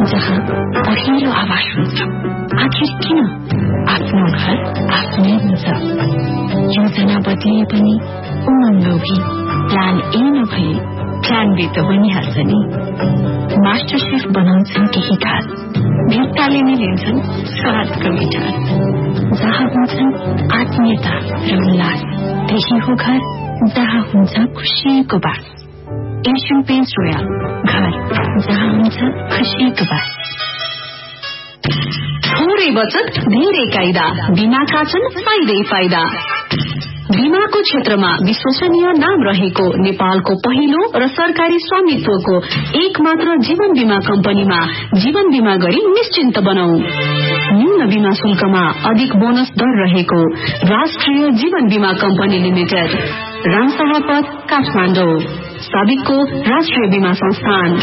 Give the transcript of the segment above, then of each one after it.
जहाँ पहिलो आवाज हुन्छ। आखिर किन आफ्नो घर आफ्नै हुन्छ? योजना बदलिए पनि उमङ्ग भी प्लान ए नभए प्लान बी त बनिहाल्छ नि। मास्टर शेफ बनाउँछन् केही खास, भित्ताले नै लिन्छन् स्वादको मिठास। जहाँ हुन्छन् आत्मीयता र उल्लास, त्यही हो घर जहाँ हुन्छ खुसीको बास। एशियन पेन्ट्स रोयल, घर जहाँ हुन्छ खुसीको बास। थोरै बचत धेरै कायदा, बीमाका छन् फाइदै फाइदा। बीमाको क्षेत्रमा विश्वसनीय नाम रहेको नेपालको पहिलो र सरकारी स्वामित्वको एक मात्र जीवन बीमा कम्पनीमा जीवन बीमा गरी निश्चिन्त बनाऊ। न्यून बीमा शुल्कमा अधिक बोनस दर रहेको राष्ट्रिय जीवन बीमा कम्पनी लिमिटेड, रामसभा पथ, काठमाडौँ। साबिकको राष्ट्रिय बीमा संस्थान।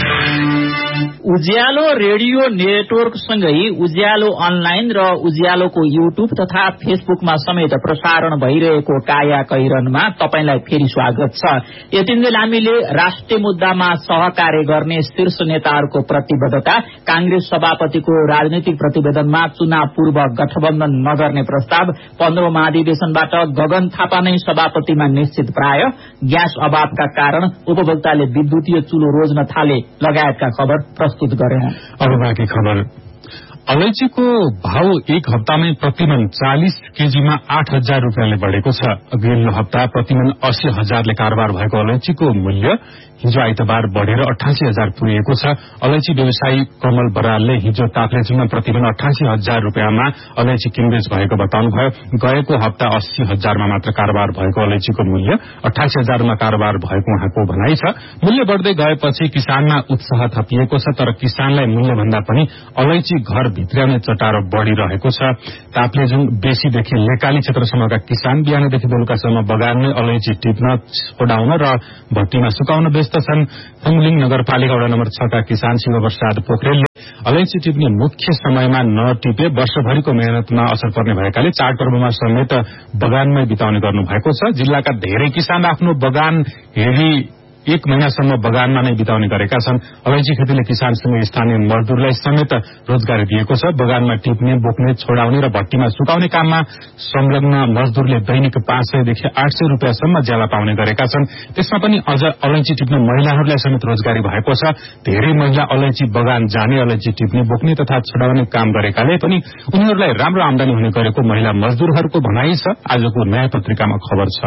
उज्यालो रेडियो नेटवर्क सँगै उज्यालो अनलाइन र उज्यालोको युट्युब तथा फेसबुकमा समेत प्रसारण भइरहेको काया कैरनमा तपाईलाई फेरि स्वागत छ। यतिन्जेल हामीले राष्ट्रिय मुद्दामा सहकार्य गर्ने शीर्ष नेताहरूको प्रतिबद्धता, कांग्रेस सभापतिको राजनीतिक प्रतिवेदनमा चुनाव पूर्व गठबन्धन नगर्ने प्रस्ताव, 15औं महाधिवेशनबाट गगन थापा नै सभापतिमा निश्चित प्राय, ग्यास अभावका कारण उपभोक्ताले विद्युतीय चुलो रोज्न थाले लगायतका खबर प्रस्तुत गर्यौं। अब बाँकी खबर। अलैचीको भाव एक हप्तामै प्रतिमन 40 केजीमा 8,000 रुपियाँले बढ़ेको छ। अघिल्लो हप्ता प्रतिमन 80,000ले कारोबार भएको अलैचीको मूल्य हिजो आइतबार बढ़ेर 88,000 पुगेको छ। अलैची व्यवसायी कमल बरालले हिजो ताप्लेजुङमा प्रतिदिन 88,000 रुपियाँमा अलैची किनबेच भएको बताउनुभयो। गएको हप्ता 80,000मा मात्र कारोबार भएको अलैचीको मूल्य 88,000मा कारोबार भएको उहाँको भनाइ छ। मूल्य बढ़दै गएपछि किसानमा उत्साह थपिएको छ, तर किसानलाई मूल्यभन्दा पनि अलैची घर भित्र्याउने चटारो बढ़िरहेको छ। ताप्लेजुङ बेसीदेखि लेकाली क्षेत्रसम्मका किसान बिहानदेखि बेलुकासम्म बगानमै अलैची टिप्न, छोडाउन र भट्टीमा सुकाउन व्यस्त छन्। फुङलिङ नगरपालिका वडा नम्बर 6 का किसान शिवप्रसाद पोखरेलले अलैची टिप्ने मुख्य समयमा नटिपे वर्षभरिको मेहनतमा असर पर्ने भएकाले चाडपर्वमा समेत बगानमै बिताउने गर्नु भएको छ। जिल्लाका धेरै किसान आफ्नो बगान हेरी 1 महिनासम्म बगानमा नै बिताउने गरेका छन्। अलैची खेतीले किसानसँग स्थानीय मजदूरलाई समेत रोजगारी दिएको छ। बगानमा टिप्ने, बोक्ने, छोडाउने र भट्टीमा सुकाउने काममा संलग्न मजदूरले दैनिक 500 देखि 800 रुपियाँसम्म ज्याला पाउने गरेका छन्। त्यसमा पनि अझ अलैची टिप्ने महिलाहरूलाई समेत रोजगारी भएको छ। धेरै महिला अलैची बगान जाने, अलैची टिप्ने, बोक्ने तथा छोडाउने काम गरेकाले पनि उनीहरूलाई राम्रो आमदानी हुने गरेको महिला मजदूरहरूको भनाइ छ। आजको नयाँ पत्रिकामा खबर छ।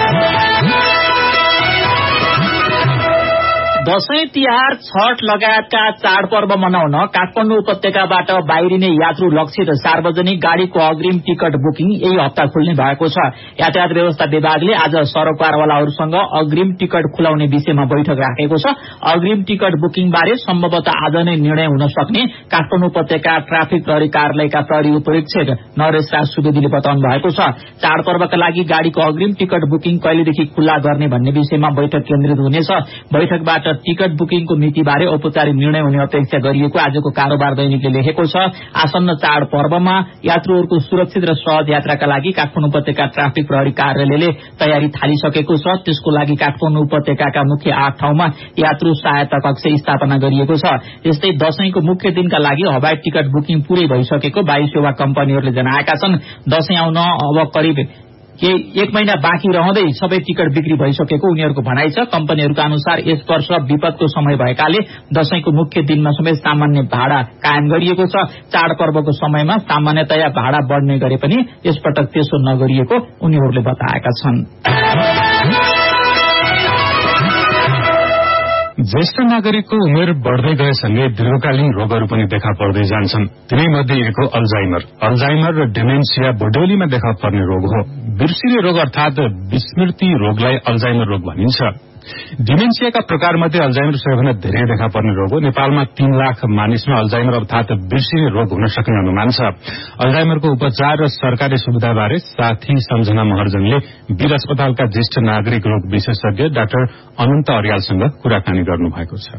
दशैं तिहार, छठ लगायतका चाडपर्व मनाउन काठमाडौँ उपत्यकाबाट बाहिरिने यात्रु लक्षित सार्वजनिक गाड़ीको अग्रिम टिकट बुकिङ यही हप्ता खुल्ने भएको छ। यातायात व्यवस्था विभागले आज सरोकारवालाहरूसँग अग्रिम टिकट खुलाउने विषयमा बैठक राखेको छ। अग्रिम टिकट बुकिङ बारे सम्भवतः आज नै निर्णय हुन सक्ने काठमाडौँ उपत्यका ट्राफिक प्रहरी कार्यालयका प्रहरी उपरीक्षक नरेश राज सुवेदीले बताउनु भएको छ। चाडपर्वका लागि गाड़ीको अग्रिम टिकट बुकिङ कहिलेदेखि खुल्ला गर्ने भन्ने विषयमा बैठक केन्द्रित हुनेछ। बैठकबाट टिकट बुकिङको मितिबारे औपचारिक निर्णय हुने अपेक्षा गरिएको आजको कारोबार दैनिकले लेखेको छ। आसन्न चाड पर्वमा यात्रुहरूको सुरक्षित र सहज यात्राका लागि काठमाडौँ उपत्यका ट्राफिक प्रहरी कार्यालयले तयारी थालिसकेको छ। त्यसको लागि काठमाडौँ उपत्यकाका मुख्य 8 ठाउँमा यात्रु सहायता कक्ष स्थापना गरिएको छ। यस्तै दशैंको मुख्य दिनका लागि हवाई टिकट बुकिङ पूरै भइसकेको वायु सेवा कम्पनीहरूले जनाएका छन्। दशैं आउन अब करिब 1 महिना बाँकी रहँदै सबै टिकट बिक्री भइसकेको उनीहरूको भनाइ छ। कम्पनीहरूका अनुसार यस वर्ष विपदको समय भएकाले दशैंको मुख्य दिनमा समेत सामान्य भाडा कायम गरिएको छ। चाडपर्वको समयमा सामान्यतया भाडा बढ्ने गरे पनि यसपटक त्यसो नगरिएको उनीहरूले बताएका छन्। ज्येष्ठ नागरिकको उमेर बढ़दै गएसँगै दीर्घकालीन रोगहरू पनि देखा पर्दै जान्छन्। तिनीमध्ये एक हो अल्जाइमर र डिमेन्सिया बुढौलीमा देखा पर्ने रोग हो। बिर्सिने रोग अर्थात विस्मृति रोगलाई अल्जाइमर रोग भनिन्छ। डिमेन्सियाका प्रकारमध्ये अल्जाइमर सबैभन्दा धेरै देखा पर्ने रोग हो। नेपालमा 3 लाख मानिसमा अल्जाइमर अर्थात बिर्सिने रोग हुन सक्ने अनुमान छ। अल्जाइमरको उपचार र सरकारी सुविधाबारे साथी सम्झना महर्जनले वीर अस्पतालका ज्येष्ठ नागरिक रोग विशेषज्ञ डाक्टर अनन्त अर्यालसँग कुराकानी गर्नुभएको छ।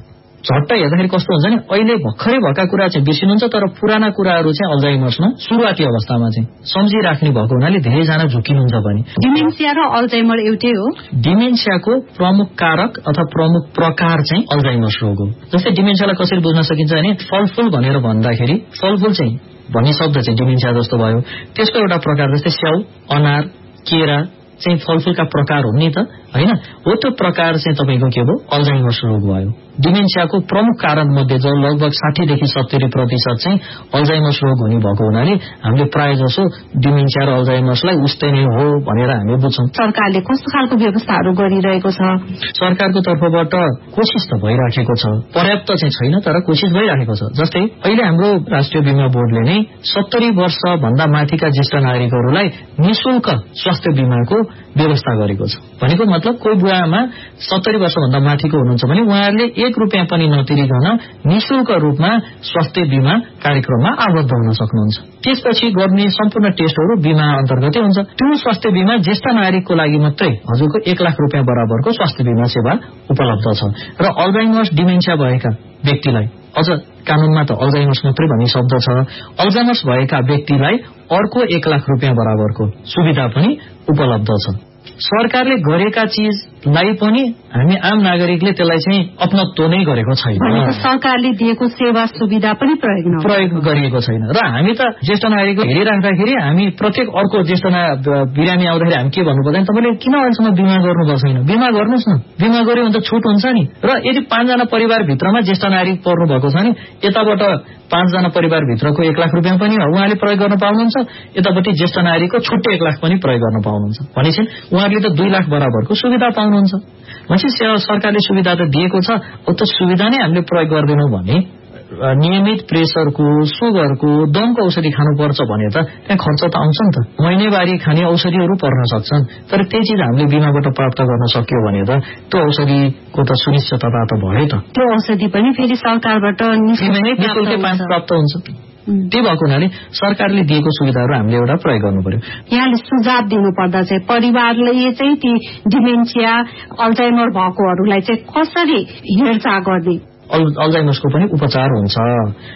झट्ट हेर्दाखेरि कस्तो हुन्छ नि अहिले भर्खरै भएका कुरा चाहिँ बिर्सिनुहुन्छ तर पुराना कुराहरू चाहिँ अल्जाइमर्समा सुरुवाती अवस्थामा चाहिँ सम्झिराख्ने भएको हुनाले धेरैजना झुकिनुहुन्छ पनि। डिमेन्सिया र अल्जाइमर एउटै हो? डिमेन्सियाको प्रमुख कारक अथवा प्रमुख प्रकार चाहिँ अल्जाइमर्स रोग हो। जस्तै डिमेन्सियालाई कसरी बुझ्न सकिन्छ भने फलफूल भनेर भन्दाखेरि फलफूल चाहिँ भन्ने शब्द चाहिँ डिमेन्सिया जस्तो भयो। त्यसको एउटा प्रकार जस्तै स्याउ, अनार, केरा चाहिँ फलफूलका प्रकार हुन् नि त, हैन? हो त्यो प्रकार चाहिँ तपाईको के भयो? अल्जाइमर्स रोग भयो। डिमेन्सियाको प्रमुख कारण मध्ये जो लगभग 60 देखि 70% चाहिँ अल्जाइमर्स रोग हुने भएको हुनाले हामीले प्राय जसो डिमेन्सिया र अल्जाइमर्सलाई उस्तै नै हो भनेर हामी बुझ्छौं। सरकारले कस्तो खालको व्यवस्थाहरू गरिरहेको छ? सरकारको तर्फबाट कोशिश त भइराखेको छ, पर्याप्त चाहिँ छैन तर कोशिश भइराखेको छ। जस्तै अहिले हाम्रो राष्ट्रिय बीमा बोर्डले नै 70 वर्ष भन्दा माथिका ज्येष्ठ नागरिकहरूलाई निशुल्क स्वास्थ्य बीमाको व्यवस्था गरेको छ। भनेको मतलब कोही बुवामा 70 वर्ष भन्दा माथिको हुनुहुन्छ भने उहाँहरूले 1 रुपैयाँ पनि नतिरिकन निशुल्क रूपमा स्वास्थ्य बीमा कार्यक्रममा आबद्ध हुन सक्नुहुन्छ। त्यसपछि गर्ने सम्पूर्ण टेस्टहरू बीमा अन्तर्गतै हुन्छ। त्यो स्वास्थ्य बीमा ज्येष्ठ नागरिकको लागि मात्रै हजुरको 1 लाख रुपैयाँ बराबरको स्वास्थ्य बीमा सेवा उपलब्ध छ। र अल्जाइमर्स डिमेन्सिया भएका व्यक्तिलाई अझ कानूनमा त अल्जाइमर्स मात्रै भन्ने शब्द छ, अल्जाइमर्स भएका व्यक्तिलाई अर्को 1 लाख रुपैयाँ बराबरको सुविधा पनि उपलब्ध छ। सरकारले गरेका चीजलाई पनि हामी आम नागरिकले त्यसलाई चाहिँ अपनत्व नै गरेको छैन। सरकारले दिएको सेवा सुविधा पनि प्रयोग गरिएको छैन। र हामी त ज्येष्ठ नागरिकको हेरिराख्दाखेरि हामी प्रत्येक अर्को ज्येष्ठ बिरामी आउँदाखेरि हामी के भन्नु पर्दैन, तपाईँले किन अहिलेसम्म बीमा गर्नुभएको छैन? बीमा गर्नुहोस् न, बीमा गर्यो भने त छुट हुन्छ नि। र यदि 5 जना परिवारभित्रमा ज्येष्ठ नागरिक पर्नु भएको छ नि यताबाट 5 जना परिवारभित्रको 1 लाख रुपैयाँ पनि उहाँले प्रयोग गर्न पाउनुहुन्छ, यतापट्टि ज्येष्ठ नागरिकको छुट्टै 1 लाख पनि प्रयोग गर्न पाउनुहुन्छ भनेपछि उहाँले त 2 लाख बराबरको सुविधा पाउनुहुन्छ। भनेपछि सरकारले सुविधा त दिएको छ, हो त सुविधा नै हामीले प्रयोग गर्दैनौं भने नियमित प्रेसरको, सुगरको, दमको औषधि खानुपर्छ भने त त्यहाँ खर्च त आउँछ नि त। महिनावारी खाने औषधिहरू पर्न सक्छन् तर त्यही चीज हामीले बीमाबाट प्राप्त गर्न सक्यो भने त त्यो औषधिको त सुनिश्चितता त भयो त। त्यो औषधि पनि फेरि सरकारबाट निशुल्कै प्राप्त हुन्छ। त्यही भएको हुनाले सरकारले दिएको सुविधाहरू हामीले एउटा प्रयोग गर्नु पर्यो। यहाँले सुझाव दिनुपर्दा चाहिँ परिवारले चाहिँ ती डिमेन्सिया अल्जाइमर भएकोहरूलाई चाहिँ कसरी हेरचाह गर्ने? अल्जाइमर्सको पनि उपचार हुन्छ।